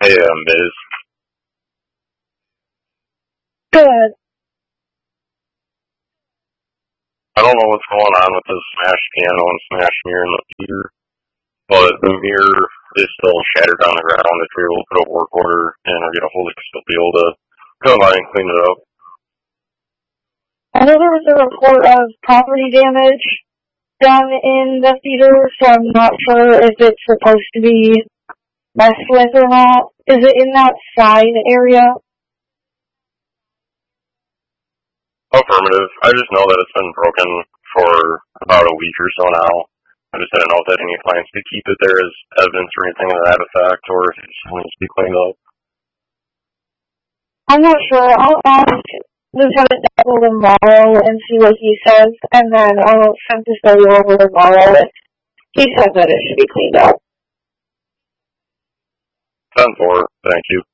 Hey, Biz. Good. I don't know what's going on with this smashed piano and smashed mirror in the theater, but the mirror is still shattered on the ground. If you're able to put a work order in or get a hold of it, still be able to come by and clean it up. I know there was a report of property damage done in the theater, so I'm not sure if it's supposed to be messed with or not. Is it in that side area? Affirmative. I just know that it's been broken for about a week or so now. I just didn't know if that any clients could keep it there as evidence or anything of that effect, or if it just needs to be cleaned up. I'm not sure. I'll ask Lieutenant Devil tomorrow and see what he says, and then I'll send this video over tomorrow if he says that it should be cleaned up. 10-4. Thank you.